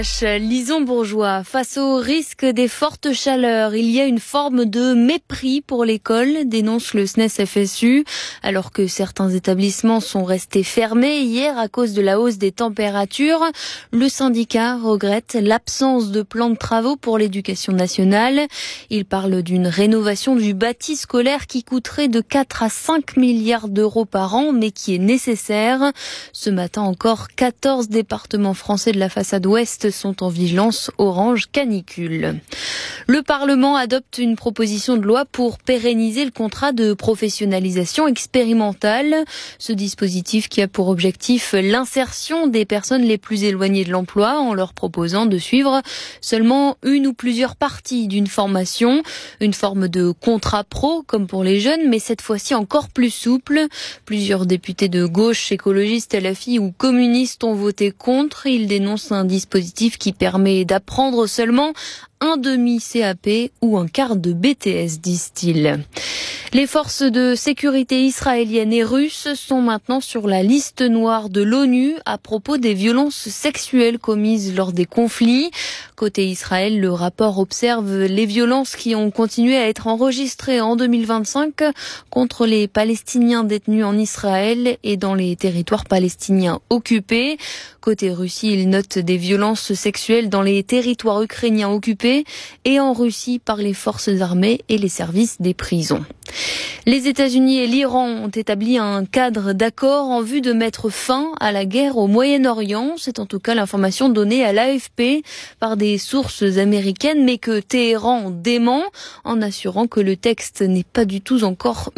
Lison Bourgeois, face au risque des fortes chaleurs, il y a une forme de mépris pour l'école, dénonce le SNES-FSU. Alors que certains établissements sont restés fermés hier à cause de la hausse des températures, le syndicat regrette l'absence de plan de travaux pour l'éducation nationale. Il parle d'une rénovation du bâti scolaire qui coûterait de 4 à 5 milliards d'euros par an, mais qui est nécessaire. Ce matin encore, 14 départements français de la façade ouest sont en vigilance orange canicule. Le Parlement adopte une proposition de loi pour pérenniser le contrat de professionnalisation expérimentale. Ce dispositif qui a pour objectif l'insertion des personnes les plus éloignées de l'emploi en leur proposant de suivre seulement une ou plusieurs parties d'une formation. Une forme de contrat pro comme pour les jeunes, mais cette fois-ci encore plus souple. Plusieurs députés de gauche, écologistes, LFI ou communistes ont voté contre. Ils dénoncent un dispositif qui permet d'apprendre seulement un demi-CAP ou un quart de BTS, disent-ils. Les forces de sécurité israéliennes et russes sont maintenant sur la liste noire de l'ONU à propos des violences sexuelles commises lors des conflits. Côté Israël, le rapport observe les violences qui ont continué à être enregistrées en 2025 contre les Palestiniens détenus en Israël et dans les territoires palestiniens occupés. Côté Russie, il note des violences sexuelles dans les territoires ukrainiens occupés et en Russie par les forces armées et les services des prisons. Les États-Unis et l'Iran ont établi un cadre d'accord en vue de mettre fin à la guerre au Moyen-Orient. C'est en tout cas l'information donnée à l'AFP par des sources américaines, mais que Téhéran dément en assurant que le texte n'est pas du tout encore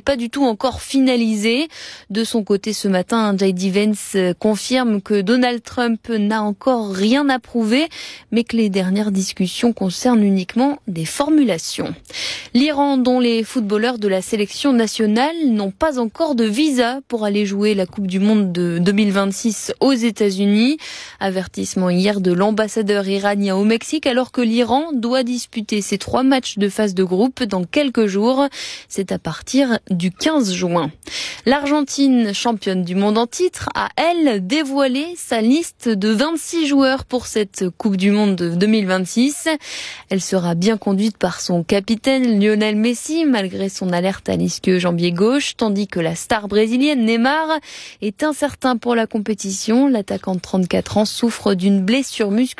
finalisé. De son côté, ce matin, J.D. Vance confirme que Donald Trump n'a encore rien approuvé, mais que les dernières discussions concernent uniquement des formulations. L'Iran, dont les footballeurs de la sélection nationale n'ont pas encore de visa pour aller jouer la Coupe du Monde de 2026 aux États-Unis. Avertissement hier de l'ambassadeur iranien au Mexique alors que l'Iran doit disputer ses 3 matchs de phase de groupe dans quelques jours. C'est à partir du 15 juin. L'Argentine, championne du monde en titre, a, elle, dévoilé sa liste de 26 joueurs pour cette Coupe du Monde de 2026. Elle sera bien conduite par son capitaine Lionel Messi, malgré son alerte à l'ischio jambier gauche, tandis que la star brésilienne Neymar est incertain pour la compétition. L'attaquant de 34 ans souffre d'une blessure musculaire